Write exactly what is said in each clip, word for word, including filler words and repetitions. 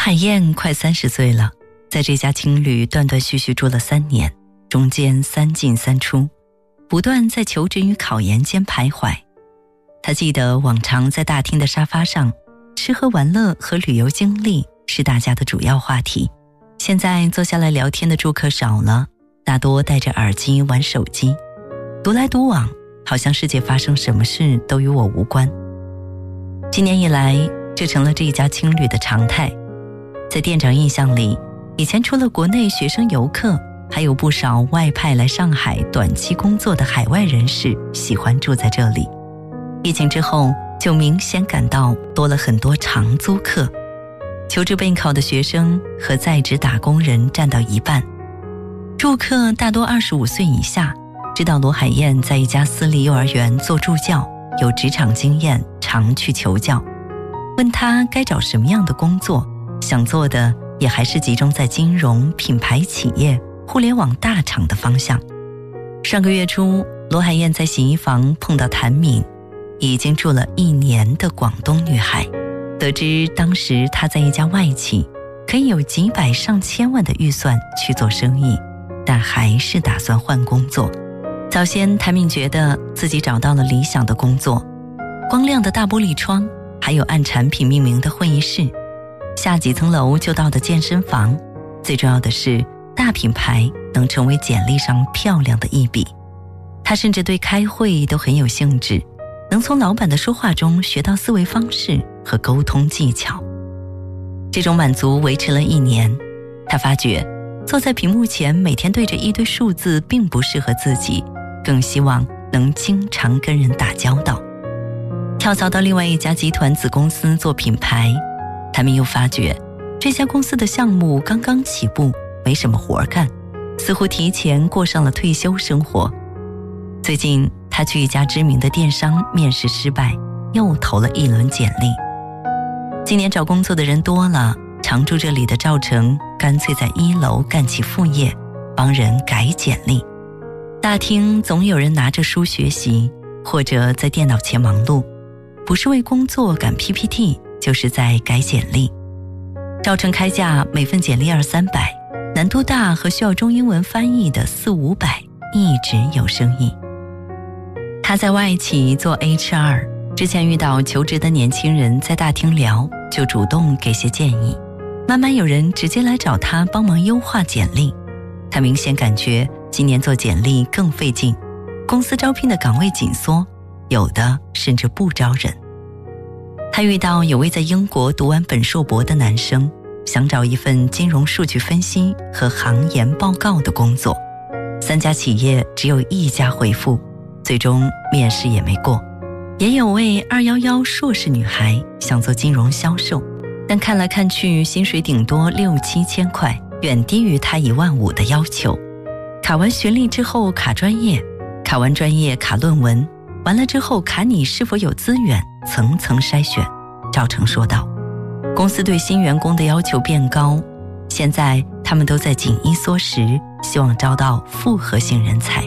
海燕快三十岁了，在这家青旅断断续续住了三年，中间三进三出，不断在求职与考研间徘徊。他记得往常在大厅的沙发上，吃喝玩乐和旅游经历是大家的主要话题。现在坐下来聊天的住客少了，大多戴着耳机玩手机，独来独往，好像世界发生什么事都与我无关。今年以来，这成了这一家青旅的常态。在店长印象里，以前除了国内学生游客，还有不少外派来上海短期工作的海外人士喜欢住在这里。疫情之后，就明显感到多了很多长租客，求职备考的学生和在职打工人占到一半。住客大多二十五岁以下，知道罗海燕在一家私立幼儿园做助教，有职场经验，常去求教。问他该找什么样的工作，想做的也还是集中在金融、品牌企业、互联网大厂的方向。上个月初，罗海燕在洗衣房碰到谭敏，已经住了一年的广东女孩。得知当时她在一家外企，可以有几百上千万的预算去做生意，但还是打算换工作。早先谭敏觉得自己找到了理想的工作，光亮的大玻璃窗，还有按产品命名的会议室，下几层楼就到的健身房，最重要的是大品牌能成为简历上漂亮的一笔。他甚至对开会都很有兴致，能从老板的说话中学到思维方式和沟通技巧。这种满足维持了一年，他发觉坐在屏幕前每天对着一堆数字并不适合自己，更希望能经常跟人打交道。跳槽到另外一家集团子公司做品牌，他们又发觉这家公司的项目刚刚起步，没什么活干，似乎提前过上了退休生活。最近他去一家知名的电商面试失败，又投了一轮简历。今年找工作的人多了，常住这里的赵成干脆在一楼干起副业，帮人改简历。大厅总有人拿着书学习，或者在电脑前忙碌，不是为工作赶 P P T， 就是在改简历。赵成开价每份简历二三百，难度大和需要中英文翻译的四五百，一直有生意。他在外企做 H R， 之前遇到求职的年轻人在大厅聊，就主动给些建议。慢慢有人直接来找他帮忙优化简历，他明显感觉今年做简历更费劲，公司招聘的岗位紧缩，有的甚至不招人。他遇到有位在英国读完本硕博的男生，想找一份金融数据分析和行研报告的工作，三家企业只有一家回复，最终面试也没过。也有位二一一硕士女孩想做金融销售，但看来看去薪水顶多六七千块，远低于她一万五的要求。卡完学历之后卡专业，卡完专业卡论文，完了之后卡你是否有资源，层层筛选。赵成说道，公司对新员工的要求变高，现在他们都在紧衣缩食，希望招到复合性人才。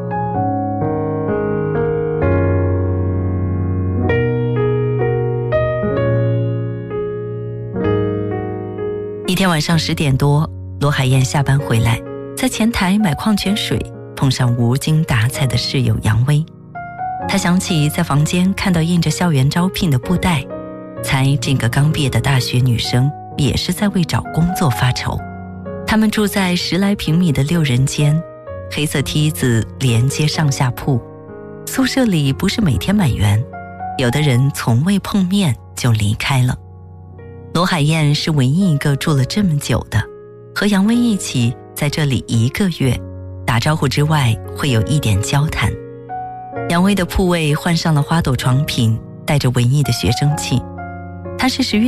一天晚上十点多，罗海燕下班回来，在前台买矿泉水，碰上无精打采的室友杨威。他想起在房间看到印着校园招聘的布袋，猜这个刚毕业的大学女生也是在为找工作发愁。他们住在十来平米的六人间，黑色梯子连接上下铺，宿舍里不是每天满员，有的人从未碰面就离开了。罗海燕是唯一一个住了这么久的，和杨威一起在这里一个月，打招呼之外会有一点交谈。杨威的铺位换上了花朵床品，带着文艺的学生气。他是十月